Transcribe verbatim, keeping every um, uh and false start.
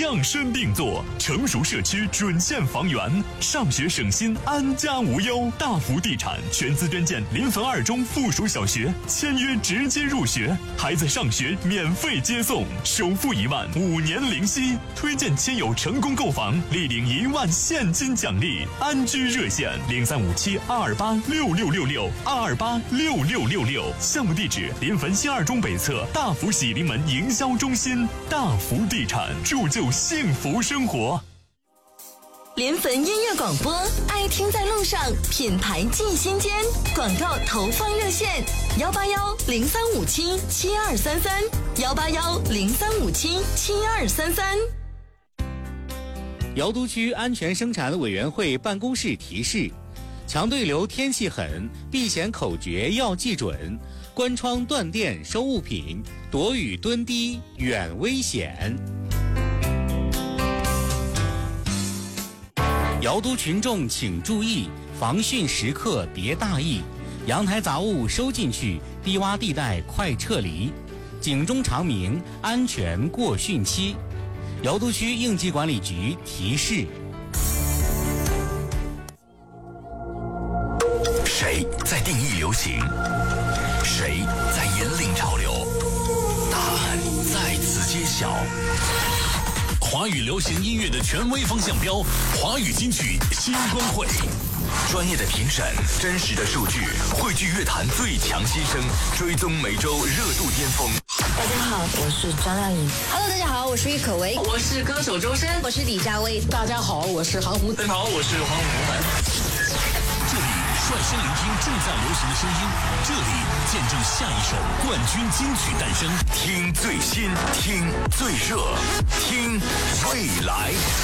量身定做，成熟社区准线房源，上学省心，安家无忧。大福地产全资捐建临汾二中附属小学，签约直接入学，孩子上学免费接送，首付一万，五年零息。推荐亲友成功购房，立领一万现金奖励。安居热线零三五七二二八六六六六二二八六六六六。项目地址：临汾新二中北侧大福喜临门营销中心。大福地产，铸就幸福生活。 临汾音乐广播，爱听在路上，品牌进心间。广告投放热线：幺八幺零三五七七二三三，幺八幺零三五七七二三三。 瑶都区安全生产委员会办公室提示：强对流天气狠，避险口诀要记准。关窗断电收物品，躲雨蹲低远危险。瑶都群众请注意，防汛时刻别大意，阳台杂物收进去，低洼地带快撤离。警钟长鸣，安全过汛期。瑶都区应急管理局提示。 谁在定义流行？谁在引领潮流？答案在此揭晓。华语流行音乐的权威风向标，华语金曲新光会。专业的评审，真实的数据，汇聚乐坛最强新声，追踪每周热度巅峰。 大家好，我是张靓颖。 Hello， 大家好，我是郁可唯， 我是歌手周深， 我是李佳薇。 大家好，我是韩红。 大家好，我是黄宏凡。 这里率先聆听正在流行的声音，这里见证下一首冠军金曲诞生。听最新，听最热，听未来。